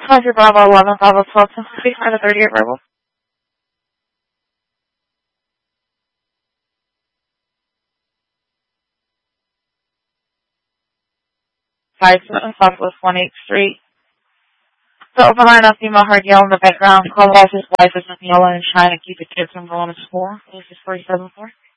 Roger, Bravo 11, Bravo 12, 10, 38 Rebel. 57 Southwest 18th Street. The open line of female heard yell in the background. Call off his wife is yelling and trying to keep the kids from going to school. This is 474.